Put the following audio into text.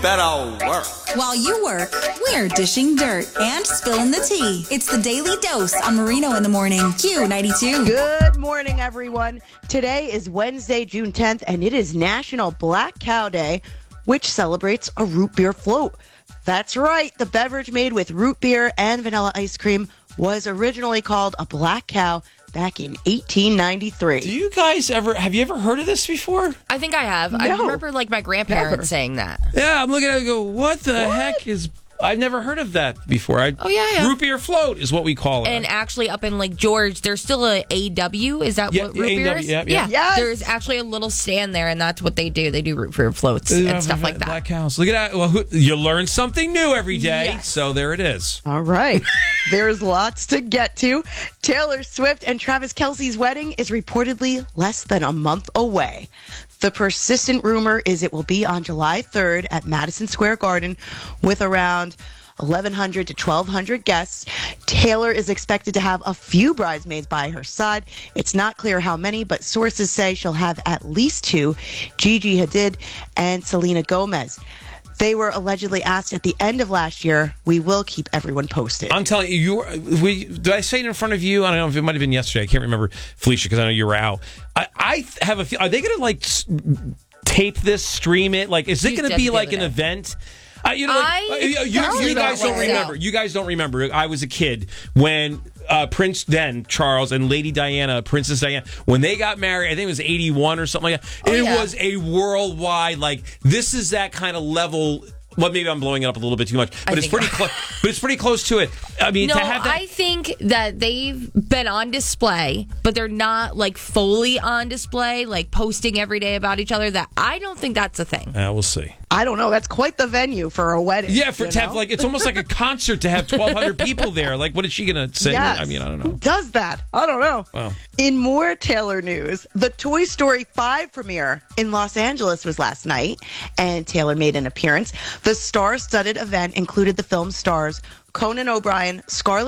Better work. While you work, we're dishing dirt and spilling the tea. It's the Daily Dose on Marino in the Morning. Q92. Good morning, everyone. Today is Wednesday, June 10th, and it is National Black Cow Day, which celebrates a root beer float. That's right. The beverage made with root beer and vanilla ice cream was originally called a Black Cow back in 1893. Do you guys have you ever heard of this before? I think I have. No. I remember my grandparents saying that. Yeah, I'm looking at it and go, what the heck is... I've never heard of that before. Yeah. Root beer float is what we call it. And actually up in Lake George, there's still a AW. Is that what root beer is? Yeah. Yes. There's actually a little stand there, and that's what they do. They do root beer floats and stuff like that. Black cows. Look at that. Well, you learn something new every day. Yes. So there it is. All right. There's lots to get to. Taylor Swift and Travis Kelce's wedding is reportedly less than a month away. The persistent rumor is it will be on July 3rd at Madison Square Garden with around 1,100 to 1,200 guests. Taylor is expected to have a few bridesmaids by her side. It's not clear how many, but sources say she'll have at least two, Gigi Hadid and Selena Gomez. They were allegedly asked at the end of last year. We will keep everyone posted. I'm telling you, did I say it in front of you? I don't know if it might have been yesterday. I can't remember, Felicia, because I know you were out. I have a feeling, are they going to tape this, stream it? Is it going to be like an event? You guys don't remember. You guys don't remember. I was a kid when Prince then Charles and Lady Diana, Princess Diana, when they got married. I think it was 1981 or something like that. It was a worldwide. This is that kind of level. Well, maybe I'm blowing it up a little bit too much, but it's pretty close. But it's pretty close to it. I mean, no, to have that. I think that they've been on display, but they're not fully on display, posting every day about each other. That I don't think that's a thing. We'll see. I don't know. That's quite the venue for a wedding. Yeah, to have it's almost like a concert to have 1,200 people there. What is she going to sing? Yes. I mean, I don't know. Who does that? I don't know. Wow. In more Taylor news, the Toy Story 5 premiere in Los Angeles was last night, and Taylor made an appearance. The star-studded event included the film stars Conan O'Brien, Scarlett